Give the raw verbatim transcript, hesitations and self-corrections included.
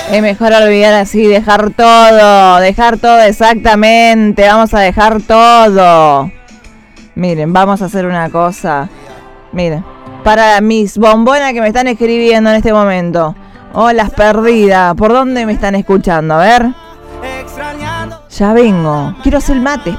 Es mejor olvidar así, dejar todo, dejar todo exactamente, vamos a dejar todo. Miren, vamos a hacer una cosa. Miren, para mis bombonas que me están escribiendo en este momento. Hola, perdida, ¿por dónde me están escuchando? A ver. Ya vengo, quiero hacer el mate.